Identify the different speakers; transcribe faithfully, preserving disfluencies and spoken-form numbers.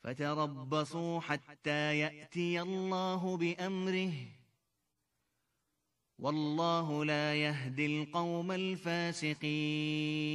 Speaker 1: فتربصوا حتى يأتي الله بأمره والله لا يهدي القوم الفاسقين.